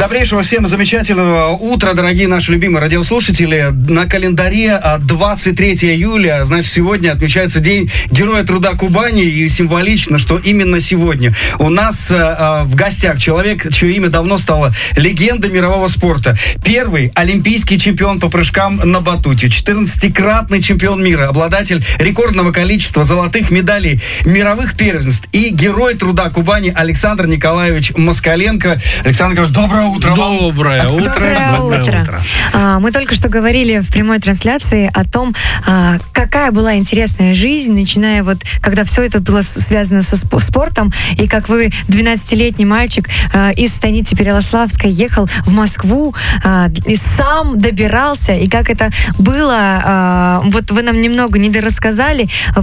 Добрейшего всем замечательного утра, дорогие наши любимые радиослушатели. На календаре 23 июля, значит, сегодня отмечается День Героя Труда Кубани. И символично, что именно сегодня у нас в гостях человек, чье имя давно стало легендой мирового спорта. Первый олимпийский чемпион по прыжкам на батуте, 14-кратный чемпион мира, обладатель рекордного количества золотых медалей мировых первенств и Герой Труда Кубани Александр Николаевич Москаленко. Александр Николаевич, доброе утро. Доброе утро. Мы только что говорили в прямой трансляции о том, какая была интересная жизнь, начиная вот, когда все это было связано со спортом, и как вы, 12-летний мальчик из станицы Переяславской, ехал в Москву и сам добирался, и как это было, вот вы нам немного недорассказали.